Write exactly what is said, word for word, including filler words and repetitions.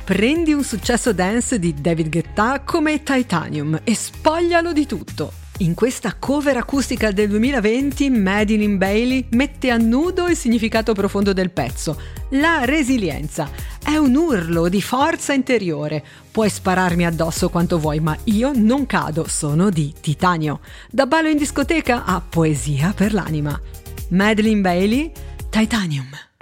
Prendi un successo dance di David Guetta come Titanium e spoglialo di tutto. In questa cover acustica del duemilaventi, Madeline Bailey mette a nudo il significato profondo del pezzo, la resilienza. È un urlo di forza interiore. Puoi spararmi addosso quanto vuoi, ma io non cado, sono di titanio. Da ballo in discoteca a poesia per l'anima. Madeline Bailey, Titanium.